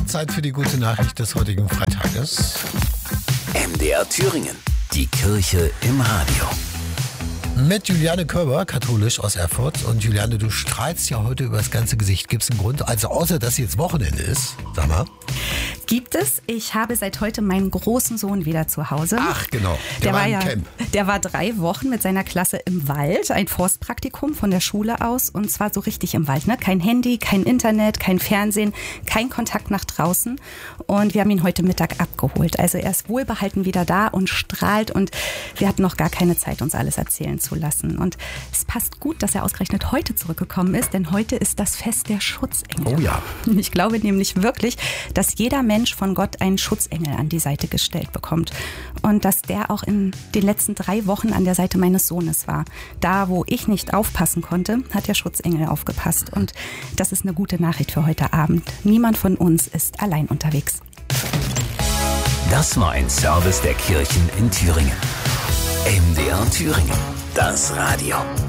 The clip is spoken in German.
Zeit für die gute Nachricht des heutigen Freitages. MDR Thüringen. Die Kirche im Radio. Mit Juliane Körber, katholisch aus Erfurt. Und Juliane, du strahlst ja heute über das ganze Gesicht. Gibt es einen Grund? Also außer, dass jetzt Wochenende ist. Sag mal. Gibt es. Ich habe seit heute meinen großen Sohn wieder zu Hause. Ach, genau. Der war im Camp. Der war 3 Wochen mit seiner Klasse im Wald. Ein Forstpraktikum von der Schule aus. Und zwar so richtig im Wald. Ne? Kein Handy, kein Internet, kein Fernsehen, kein Kontakt nach draußen. Und wir haben ihn heute Mittag abgeholt. Also er ist wohlbehalten wieder da und strahlt. Und wir hatten noch gar keine Zeit, uns alles erzählen zu lassen. Und es passt gut, dass er ausgerechnet heute zurückgekommen ist. Denn heute ist das Fest der Schutzengel. Oh ja. Ich glaube nämlich wirklich, dass jeder Mensch von Gott einen Schutzengel an die Seite gestellt bekommt. Und dass der auch in den letzten 3 Wochen an der Seite meines Sohnes war. Da, wo ich nicht aufpassen konnte, hat der Schutzengel aufgepasst. Und das ist eine gute Nachricht für heute Abend. Niemand von uns ist allein unterwegs. Das war ein Service der Kirchen in Thüringen. MDR Thüringen. Das Radio.